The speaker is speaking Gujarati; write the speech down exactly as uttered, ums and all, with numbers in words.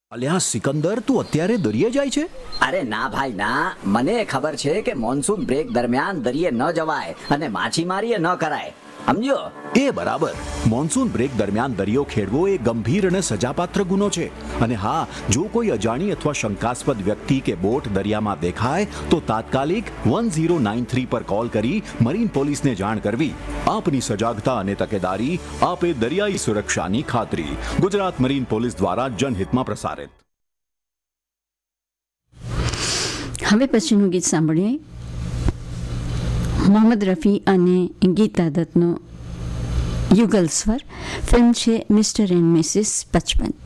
અલ્યા સિકંદર, તું અત્યારે દરિયે જાય છે? અરે ના ભાઈ ના, મને ખબર છે કે મોન્સૂન બ્રેક દરમિયાન દરિયે ન જવાય અને માછીમારી ન કરાય, સમજ્યો? એ બરાબર. મોન્સૂન બ્રેક દરમિયાન દરિયો ખેડવો એ ગંભીર અને સજાપાત્ર ગુનો છે. અને હા, જો કોઈ અજાણી અથવા શંકાસ્પદ વ્યક્તિ કે બોટ દરિયામાં દેખાય તો તાત્કાલિક વન ઝીરો નાઇન થ્રી પર કોલ કરી મરીન પોલીસને જાણ કરવી. આપની સજાગતા અને તકેદારી આપે દરિયાઈ સુરક્ષાની ખાતરી. ગુજરાત મરીન પોલીસ દ્વારા જનહિતમાં પ્રસારિત. હવે પછીનું ગીત સાંભળીએ. મોહમ્મદ રફી અને ગીતા દત્તનો યુગલ સ્વર. ફિલ્મ છે મિસ્ટર એન્ડ મિસિસ પચપન.